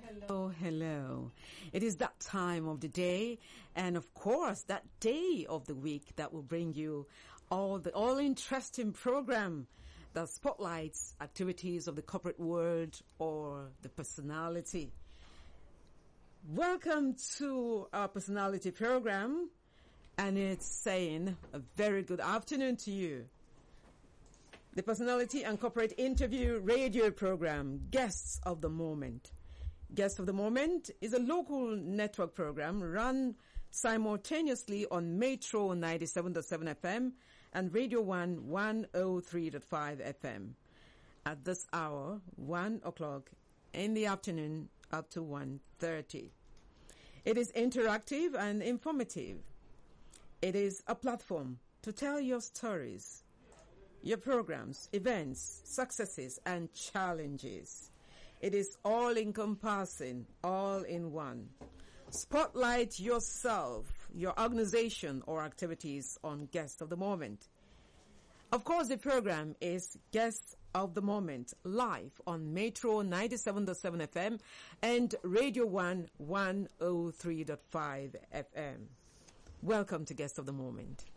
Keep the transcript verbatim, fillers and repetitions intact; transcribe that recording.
Hello, hello. It is that time of the day and of course that day of the week that will bring you all the all interesting program that spotlights activities of the corporate world or the personality. Welcome to our personality program, and it's saying a very good afternoon to you. The Personality and Corporate Interview radio program, Guests of the Moment. Guest of the Moment is a local network program run simultaneously on Metro ninety-seven point seven F M and Radio one one oh three point five F M. At this hour, one o'clock in the afternoon up to one thirty. It is interactive and informative. It is a platform to tell your stories, your programs, events, successes, and challenges. It is all-encompassing, all-in-one. Spotlight yourself, your organization, or activities on Guest of the Moment. Of course, the program is Guest of the Moment, live on Metro ninety-seven point seven F M and Radio one one oh three point five F M. Welcome to Guest of the Moment.